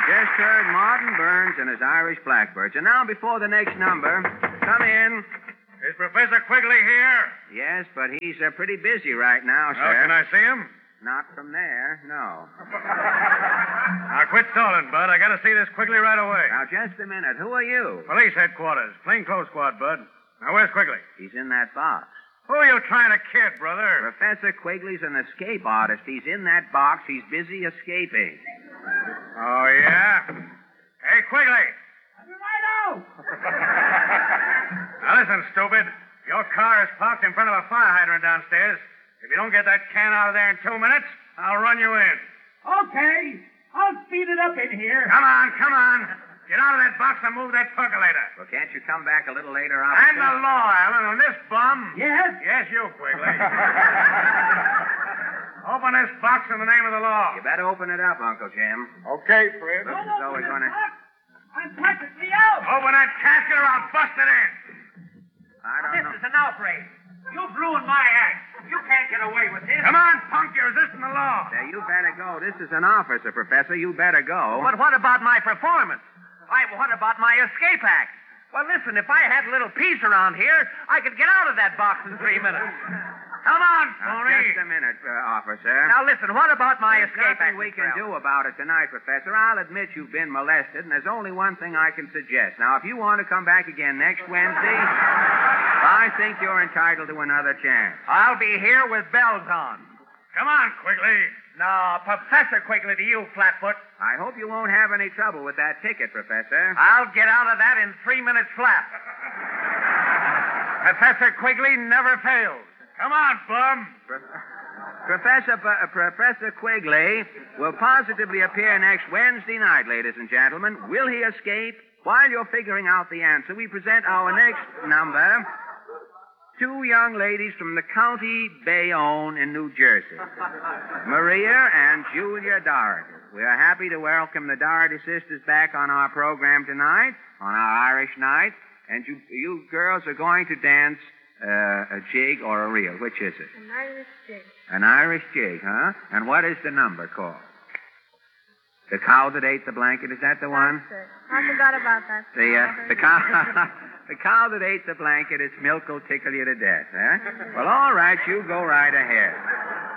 just heard Martin Burns and his Irish Blackbirds. And now, before the next number, come in. Is Professor Quigley here? Yes, but he's pretty busy right now, sir. Oh, can I see him? Not from there, no. Now, quit stalling, Bud. I got to see this Quigley right away. Now, just a minute. Who are you? Police headquarters. Plainclothes squad, Bud. Now, where's Quigley? He's in that box. Who are you trying to kid, brother? Professor Quigley's an escape artist. He's in that box. He's busy escaping. Oh, yeah? Hey, Quigley. Right out! Now, listen, stupid. Your car is parked in front of a fire hydrant downstairs. If you don't get that can out of there in 2 minutes, I'll run you in. Okay. I'll speed it up in here. Come on, come on. Get out of that box and move that percolator. Well, can't you come back a little later, officer? And the law, Alan, on this bum. Yes? Yes, you, Quigley. Open this box in the name of the law. You better open it up, Uncle Jim. Okay, Fred. Looks as though we're going to... I'm practically out. Open that casket or I'll bust it in. I don't know. This is an outrage. You blew in my act. You can't get away with this. Come on, punk. You're resisting the law. Now, you better go. This is an officer, Professor. You better go. But what about my performance? What about my escape act? Well, listen, if I had a little peace around here, I could get out of that box in 3 minutes. Come on, Now, Tony. just a minute, officer. Now, listen, what about my There's escape nothing act? we can do about it tonight, Professor. I'll admit you've been molested, and there's only one thing I can suggest. Now, if you want to come back again next Wednesday, I think you're entitled to another chance. I'll be here with bells on. Come on, Quigley. No, Professor Quigley to you, Flatfoot. I hope you won't have any trouble with that ticket, Professor. I'll get out of that in 3 minutes flat. Professor Quigley never fails. Come on, bum. Professor Quigley will positively appear next Wednesday night, ladies and gentlemen. Will he escape? While you're figuring out the answer, we present our next number. 2 young ladies from the County Bayonne in New Jersey. Maria and Julia Doherty. We are happy to welcome the Doherty sisters back on our program tonight, on our Irish night. And you girls are going to dance a jig or a reel. Which is it? An Irish jig. An Irish jig, huh? And what is the number called? The cow that ate the blanket, is that the one? That's it. I forgot about that. The cow that ate the blanket, its milk will tickle you to death, huh? Well, all right, you go right ahead.